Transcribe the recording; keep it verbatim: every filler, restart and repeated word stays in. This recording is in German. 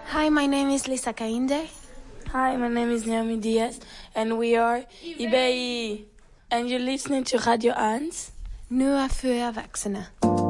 Hi, my name is Lisa Kainde. Hi, my name is Naomi Diaz, and we are I B I. And you're listening to Radio eins. Nur für Erwachsene.